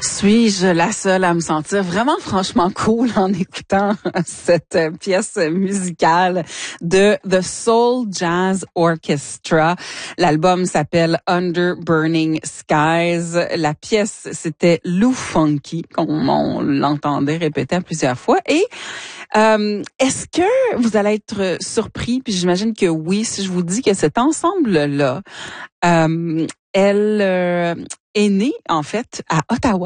Suis-je la seule à me sentir vraiment franchement cool en écoutant cette pièce musicale de The Soul Jazz Orchestra? L'album s'appelle Under Burning Skies. La pièce, c'était Lou Funky, comme on l'entendait répéter à plusieurs fois. Et est-ce que vous allez être surpris, puis j'imagine que oui, si je vous dis que cet ensemble-là, elle est née, en fait, à Ottawa.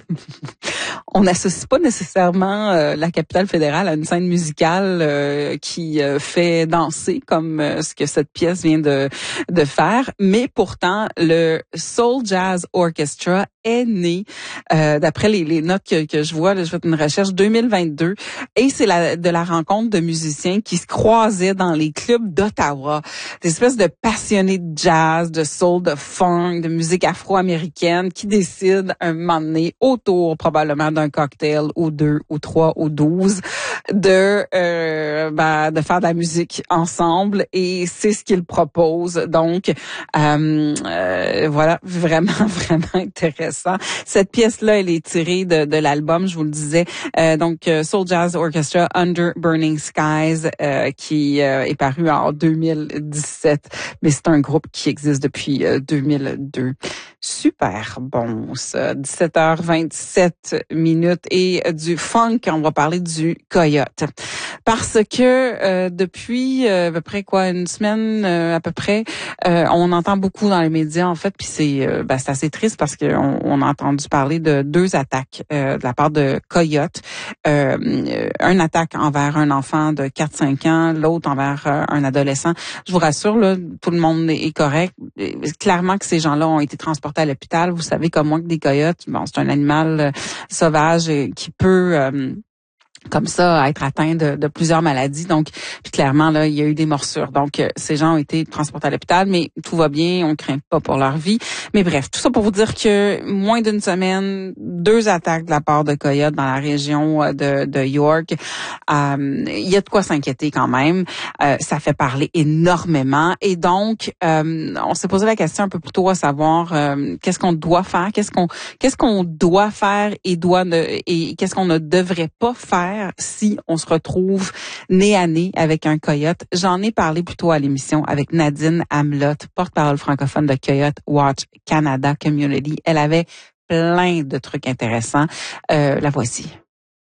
On n'associe pas nécessairement la capitale fédérale à une scène musicale qui fait danser comme ce que cette pièce vient de faire, mais pourtant le Soul Jazz Orchestra est né d'après les notes que je vois, là, je fais une recherche 2022 et c'est de la rencontre de musiciens qui se croisaient dans les clubs d'Ottawa, des espèces de passionnés de jazz, de soul, de funk, de musique afro-américaine qui décident un moment donné autour probablement d'un cocktail ou 2 ou 3 ou 12 de faire de la musique ensemble et c'est ce qu'ils proposent. Donc voilà, vraiment intéressant. Cette pièce-là, elle est tirée de l'album, je vous le disais, donc Soul Jazz Orchestra Under Burning Skies qui est paru en 2017, mais c'est un groupe qui existe depuis 2002. Super bon, ça. 17h27 et du funk, on va parler du coyote. Parce que depuis à peu près une semaine à peu près, on entend beaucoup dans les médias en fait, puis c'est assez triste parce qu'on a entendu parler de 2 attaques de la part de coyotes. Un attaque envers un enfant de 4-5 ans, l'autre envers un adolescent. Je vous rassure, là, tout le monde est correct. Clairement que ces gens-là ont été transportés à l'hôpital. Vous savez comme moi que des coyotes, c'est un animal sauvage qui peut comme ça, être atteint de plusieurs maladies. Donc, puis clairement, là, il y a eu des morsures. Donc, ces gens ont été transportés à l'hôpital, mais tout va bien, on craint pas pour leur vie. Mais bref, tout ça pour vous dire que moins d'une semaine, 2 attaques de la part de coyotes dans la région de York. Il y a de quoi s'inquiéter quand même. Ça fait parler énormément. Et donc, on s'est posé la question un peu plus tôt à savoir qu'est-ce qu'on doit faire, qu'est-ce qu'on doit faire et qu'est-ce qu'on ne devrait pas faire si on se retrouve nez à nez avec un coyote. J'en ai parlé plus tôt à l'émission avec Nadine Amelot, porte-parole francophone de Coyote Watch Canada Community. Elle avait plein de trucs intéressants. La voici.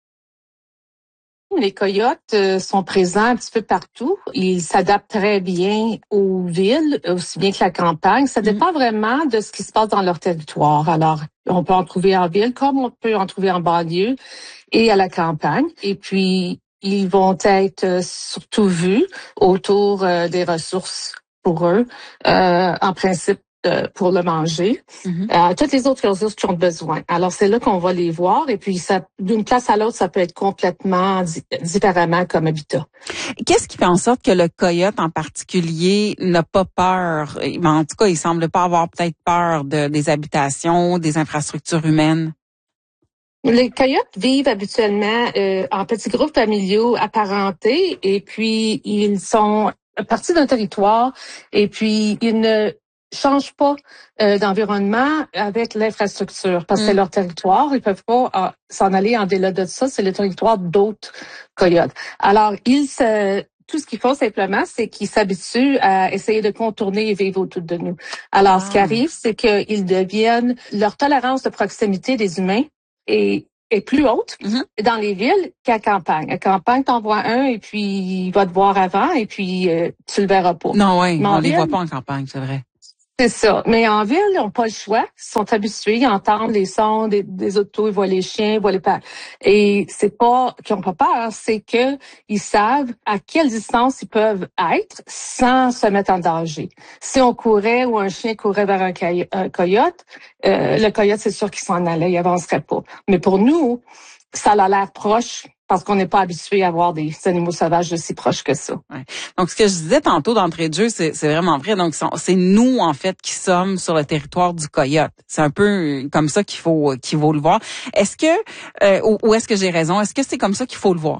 Les coyotes sont présents un petit peu partout. Ils s'adaptent très bien aux villes, aussi bien que la campagne. Ça dépend vraiment de ce qui se passe dans leur territoire. Alors, on peut en trouver en ville comme on peut en trouver en banlieue et à la campagne. Et puis, ils vont être surtout vus autour des ressources pour eux, en principe pour le manger. Toutes les autres ressources qui ont besoin. Alors, c'est là qu'on va les voir. Et puis, ça, d'une place à l'autre, ça peut être complètement différemment comme habitat. Qu'est-ce qui fait en sorte que le coyote en particulier n'a pas peur? En tout cas, il semble pas avoir peut-être peur des habitations, des infrastructures humaines. Les coyotes vivent habituellement en petits groupes familiaux apparentés et puis ils sont partis d'un territoire et puis ils ne changent pas d'environnement avec l'infrastructure parce que c'est leur territoire. Ils peuvent pas s'en aller en delà de ça. C'est le territoire d'autres coyotes. Alors, tout ce qu'ils font simplement, c'est qu'ils s'habituent à essayer de contourner et vivre autour de nous. Alors, ce qui arrive, c'est qu'ils deviennent, leur tolérance de proximité des humains est plus haute dans les villes qu'à campagne. À campagne, t'en vois un et puis il va te voir avant et puis tu le verras pas. Non, oui, on les voit pas en campagne, c'est vrai. C'est ça. Mais en ville, ils n'ont pas le choix. Ils sont habitués, ils entendent les sons des autos, ils voient les chiens, ils voient les et c'est pas qu'ils n'ont pas peur, c'est que ils savent à quelle distance ils peuvent être sans se mettre en danger. Si on courait ou un chien courait vers un coyote, le coyote, c'est sûr qu'il s'en allait, il avancerait pas. Mais pour nous, ça a l'air proche parce qu'on n'est pas habitué à voir des animaux sauvages de si proches que ça. Ouais. Donc, ce que je disais tantôt d'entrée de jeu, c'est vraiment vrai. Donc, c'est nous, en fait, qui sommes sur le territoire du coyote. C'est un peu comme ça qu'il faut le voir. Est-ce que, ou est-ce que j'ai raison? Est-ce que c'est comme ça qu'il faut le voir?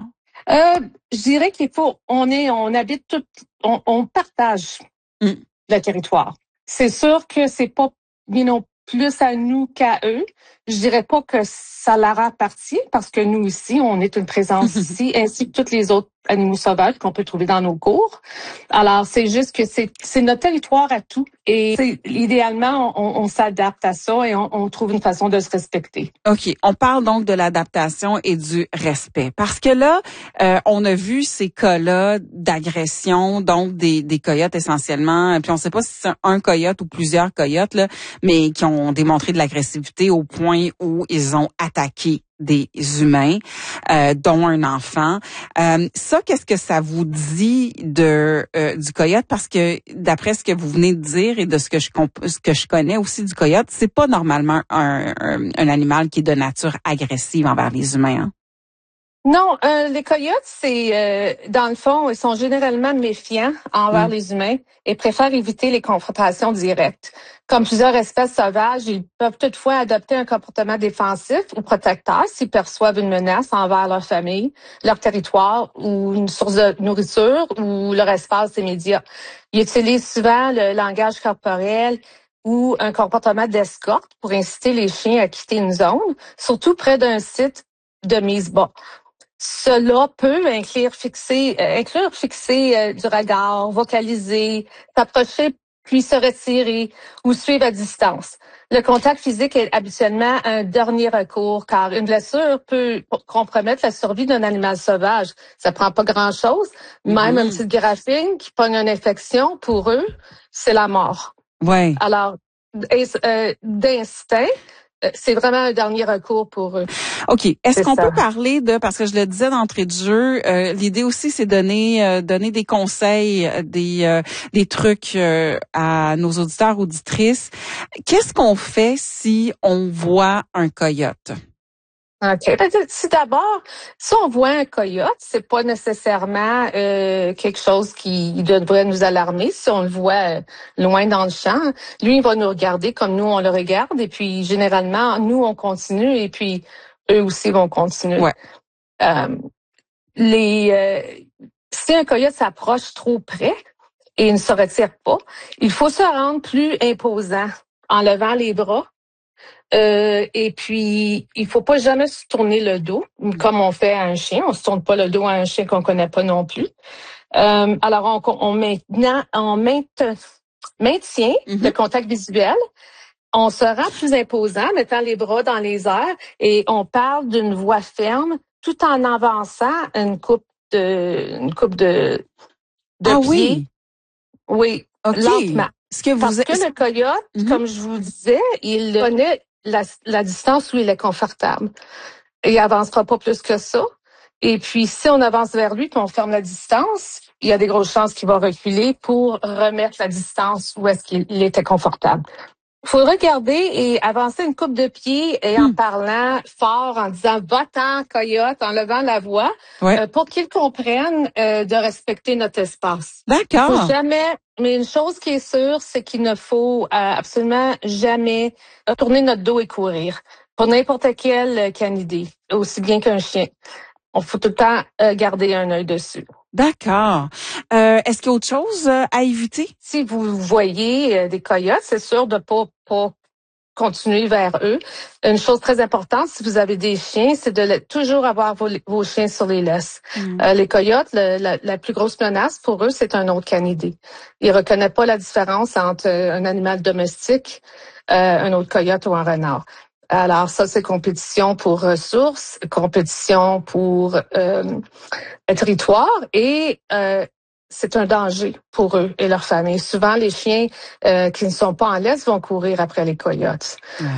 Je dirais qu'il faut, on habite tout, on partage le territoire. C'est sûr que c'est pas, plus à nous qu'à eux. Je dirais pas que ça leur appartient parce que nous ici, on est une présence ici, ainsi que tous les autres animaux sauvages qu'on peut trouver dans nos cours. Alors, c'est juste que c'est notre territoire à tout. Et idéalement, on s'adapte à ça et on trouve une façon de se respecter. OK. On parle donc de l'adaptation et du respect. Parce que là, on a vu ces cas-là d'agression, donc des coyotes essentiellement. Puis on ne sait pas si c'est un coyote ou plusieurs coyotes, là, mais qui ont démontré de l'agressivité au point où ils ont attaqué des humains, dont un enfant. Ça, qu'est-ce que ça vous dit du coyote? Parce que d'après ce que vous venez de dire et de ce que je connais aussi du coyote, c'est pas normalement un animal qui est de nature agressive envers les humains. Hein? Non, les coyotes, c'est dans le fond, ils sont généralement méfiants envers les humains et préfèrent éviter les confrontations directes. Comme plusieurs espèces sauvages, ils peuvent toutefois adopter un comportement défensif ou protecteur s'ils perçoivent une menace envers leur famille, leur territoire ou une source de nourriture ou leur espace immédiat. Ils utilisent souvent le langage corporel ou un comportement d'escorte pour inciter les chiens à quitter une zone, surtout près d'un site de mise bas. Cela peut inclure fixer du regard, vocaliser, s'approcher puis se retirer ou suivre à distance. Le contact physique est habituellement un dernier recours car une blessure peut compromettre la survie d'un animal sauvage. Ça prend pas grand-chose. Même une petite graphine qui pogne une infection, pour eux, c'est la mort. Ouais. Alors, d'instinct, c'est vraiment un dernier recours pour eux. OK. Est-ce qu'on peut parler parce que je le disais d'entrée de jeu, l'idée aussi, c'est donner des conseils, des trucs à nos auditeurs, auditrices. Qu'est-ce qu'on fait si on voit un coyote? OK. Si d'abord, si on voit un coyote, c'est pas nécessairement quelque chose qui devrait nous alarmer. Si on le voit loin dans le champ, lui, il va nous regarder comme nous, on le regarde. Et puis, généralement, nous, on continue et puis eux aussi vont continuer. Ouais. Si un coyote s'approche trop près et ne se retire pas, il faut se rendre plus imposant en levant les bras. Et puis, il faut pas jamais se tourner le dos, comme on fait à un chien. On se tourne pas le dos à un chien qu'on connaît pas non plus. Alors, on maintient le contact visuel. On se rend plus imposant, mettant les bras dans les airs, et on parle d'une voix ferme, tout en avançant une coupe de Ah pieds. oui? Oui, okay. Lentement. Parce que le coyote, comme je vous disais, il connaît la distance où il est confortable. Il avancera pas plus que ça. Et puis, si on avance vers lui puis on ferme la distance, il y a des grosses chances qu'il va reculer pour remettre la distance où est-ce qu'il était confortable. Il faut regarder et avancer une coupe de pieds et en parlant fort, en disant « va-t'en, coyote », en levant la voix, pour qu'ils comprennent de respecter notre espace. D'accord. Faut jamais, mais une chose qui est sûre, c'est qu'il ne faut absolument jamais tourner notre dos et courir. Pour n'importe quel canidé, aussi bien qu'un chien. On faut tout le temps garder un œil dessus. D'accord. Est-ce qu'il y a autre chose à éviter? Si vous voyez des coyotes, c'est sûr de pas continuer vers eux. Une chose très importante, si vous avez des chiens, c'est de toujours avoir vos chiens sur les laisses. Les coyotes, la plus grosse menace pour eux, c'est un autre canidé. Ils reconnaissent pas la différence entre un animal domestique, un autre coyote ou un renard. Alors ça, c'est compétition pour ressources, compétition pour territoire et c'est un danger pour eux et leur famille. Souvent, les chiens qui ne sont pas en laisse vont courir après les coyotes.